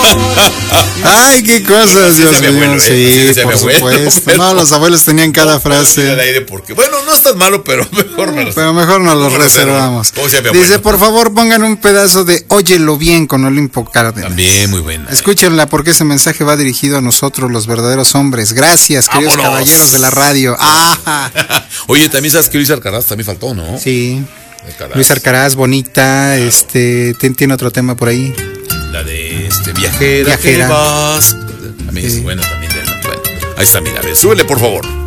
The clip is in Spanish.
Ay, qué cosas, Dios mío. Abuelo, sí, por supuesto. Pero, no, los abuelos tenían cada frase. Al aire porque, bueno, no es tan malo, pero mejor me lo Pero mejor nos los reservamos. Dice, por favor, pongan un pedazo de Óyelo Bien con Olimpo Cárdenas. También, muy buena. Escúchenla porque ese mensaje va dirigido a nosotros, los verdaderos hombres. Gracias, queridos caballeros de la radio. Oye, también sabes que Luis Alcaraz también faltó, ¿no? Sí. Luis Alcaraz, bonita. Claro. Tiene otro tema por ahí. La de Viajera. Que vas. También es buena también. Bueno, ahí está, mira, a ver, súbele, por favor.